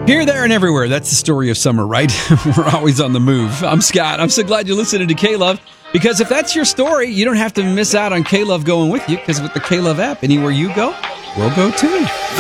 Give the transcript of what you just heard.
Here, there, and everywhere. That's the story of summer, right? We're always on the move. I'm Scott. I'm so glad you're listening to K-Love, because if that's your story, you don't have to miss out on K-Love going with you, because with the K-Love app, anywhere you go, we'll go too.